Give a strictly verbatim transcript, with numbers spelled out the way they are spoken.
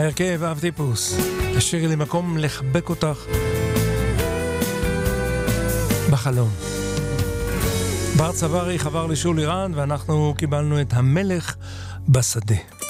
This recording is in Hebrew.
ההרכב אב טיפוס, השאירי לי מקום לחבק אותך בחלום. בר צברי חבר לשולי רן, ואנחנו קיבלנו את המלך בשדה.